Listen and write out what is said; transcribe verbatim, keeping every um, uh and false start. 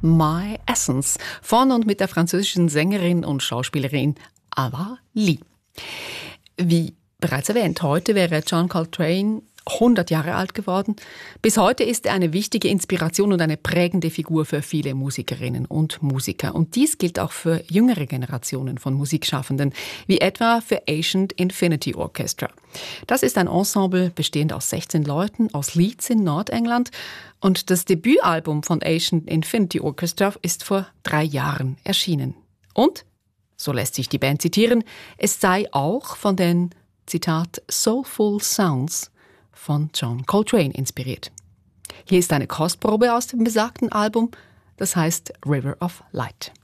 My Essence von und mit der französischen Sängerin und Schauspielerin Ava Lee. Wie bereits erwähnt, heute wäre John Coltrane hundert Jahre alt geworden. Bis heute ist er eine wichtige Inspiration und eine prägende Figur für viele Musikerinnen und Musiker. Und dies gilt auch für jüngere Generationen von Musikschaffenden, wie etwa für Ancient Infinity Orchestra. Das ist ein Ensemble bestehend aus sechzehn Leuten aus Leeds in Nordengland. Und das Debütalbum von Ancient Infinity Orchestra ist vor drei Jahren erschienen. Und, so lässt sich die Band zitieren, es sei auch von den, Zitat, Soulful Sounds von John Coltrane inspiriert. Hier ist eine Kostprobe aus dem besagten Album, das heißt River of Light.